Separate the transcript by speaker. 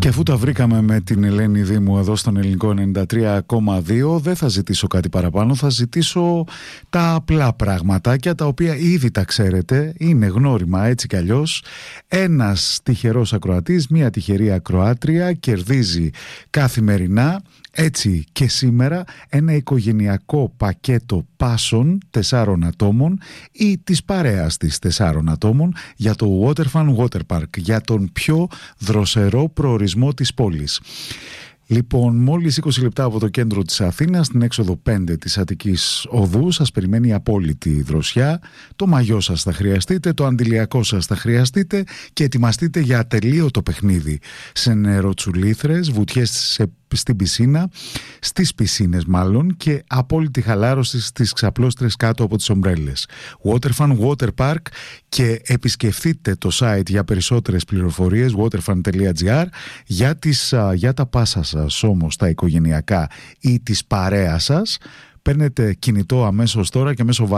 Speaker 1: Και αφού τα βρήκαμε με την Ελένη Δήμου εδώ στον Ελληνικό 93,2, δεν θα ζητήσω κάτι παραπάνω, θα ζητήσω τα απλά πραγματάκια, τα οποία ήδη τα ξέρετε, είναι γνώριμα έτσι κι αλλιώς. Ένας τυχερός ακροατής, μια τυχερή ακροάτρια κερδίζει καθημερινά, έτσι και σήμερα, ένα οικογενειακό πακέτο πάσων 4 ατόμων ή της παρέας της 4 ατόμων για το Waterfun Water Park, για τον πιο δροσερό προορισμό της πόλης. Λοιπόν, μόλις 20 λεπτά από το κέντρο της Αθήνας, στην έξοδο 5 της Αττικής Οδού, σας περιμένει απόλυτη δροσιά. Το μαγιό σας θα χρειαστείτε, το αντιλιακό σας θα χρειαστείτε και ετοιμαστείτε για ατελείωτο παιχνίδι σε νεροτσουλήθρες, βουτιές στην πισίνα, στις πισίνες μάλλον, και απόλυτη χαλάρωση στις ξαπλώστρες κάτω από τις ομπρέλες. Waterfun Water Park, και επισκεφτείτε το site για περισσότερες πληροφορίες, waterfun.gr, για τα πάσα σας όμως τα οικογενειακά ή της παρέας σας. Παίρνετε κινητό αμέσως τώρα και μέσω